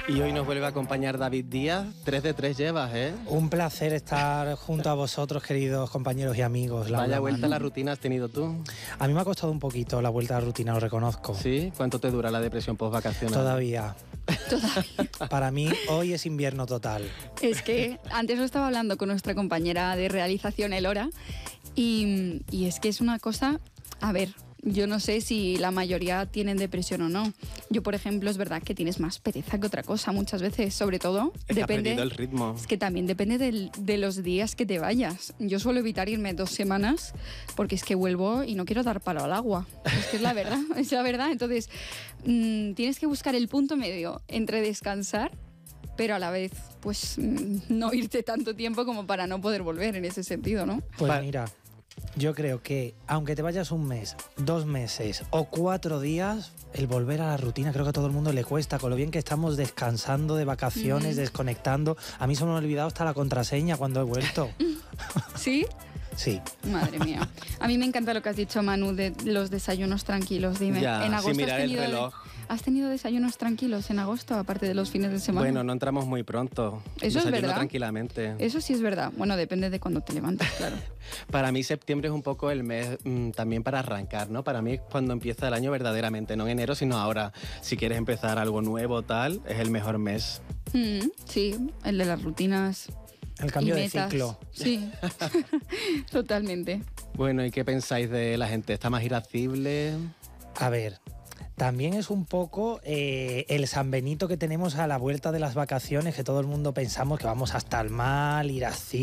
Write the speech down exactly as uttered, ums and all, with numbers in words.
Y hoy nos vuelve a acompañar David Díaz. Tres de tres llevas, ¿eh? Un placer estar junto a vosotros, queridos compañeros y amigos. Vaya Laura, vuelta Manu. a la rutina has tenido tú. A mí me ha costado un poquito la vuelta a la rutina, lo reconozco. ¿Sí? ¿Cuánto te dura la depresión post-vacacional? Todavía. Todavía. Para mí, hoy es invierno total. Es que antes lo estaba hablando con nuestra compañera de realización, Elora, y, y es que es una cosa, a ver, yo no sé si la mayoría tienen depresión o no. Yo, por ejemplo, es verdad que tienes más pereza que otra cosa muchas veces, sobre todo. Es que has depende, perdido el ritmo. Es que también depende del, de los días que te vayas. Yo suelo evitar irme dos semanas porque es que vuelvo y no quiero dar palo al agua. Es que es la verdad, es la verdad. Entonces, mmm, tienes que buscar el punto medio entre descansar, pero a la vez, pues, mmm, no irte tanto tiempo como para no poder volver en ese sentido, ¿no? Pues Pa- mira, yo creo que aunque te vayas un mes, dos meses o cuatro días, el volver a la rutina creo que a todo el mundo le cuesta, con lo bien que estamos descansando de vacaciones, Ujú. desconectando. A mí se me ha olvidado hasta la contraseña cuando he vuelto. ¿Sí? Sí. Madre mía. A mí me encanta lo que has dicho, Manu, de los desayunos tranquilos. Dime, Ya, en agosto sin mirar has el tenido, reloj. ¿has tenido desayunos tranquilos en agosto, aparte de los fines de semana? Bueno, no entramos muy pronto. Eso es Desayuno verdad. tranquilamente. Eso sí es verdad. Bueno, depende de cuando te levantas, claro. Para mí septiembre es un poco el mes mm, también para arrancar, ¿no? Para mí es cuando empieza el año verdaderamente, no en enero, sino ahora. Si quieres empezar algo nuevo, tal, es el mejor mes. Mm, sí, el de las rutinas. El cambio y de metas. ciclo. Sí, totalmente. Bueno, ¿y qué pensáis de la gente? ¿Está más irascible? A ver, también es un poco eh, el San Benito que tenemos a la vuelta de las vacaciones, que todo el mundo pensamos que vamos hasta el mal, irascible.